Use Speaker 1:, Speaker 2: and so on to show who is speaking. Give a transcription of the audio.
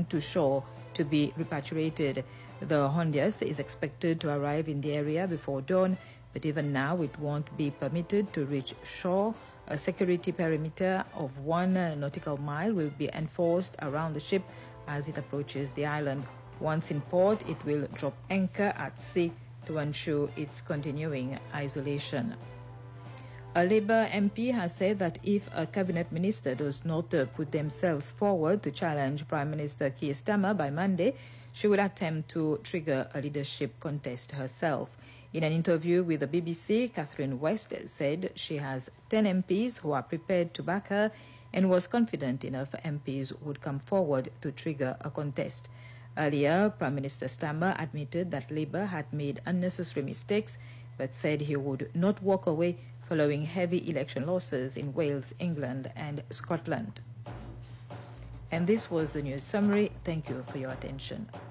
Speaker 1: to shore to be repatriated. The Hondias is expected to arrive in the area before dawn, but even now it won't be permitted to reach shore. A security perimeter of 1 nautical mile will be enforced around the ship as it approaches the island. Once in port, it will drop anchor at sea to ensure its continuing isolation. A Labour MP has said that if a cabinet minister does not put themselves forward to challenge Prime Minister Keir Starmer by Monday, she will attempt to trigger a leadership contest herself. In an interview with the BBC, Catherine West said she has 10 MPs who are prepared to back her and was confident enough MPs would come forward to trigger a contest. Earlier, Prime Minister Starmer admitted that Labour had made unnecessary mistakes, but said he would not walk away following heavy election losses in Wales, England and Scotland. And this was the news summary. Thank you for your attention.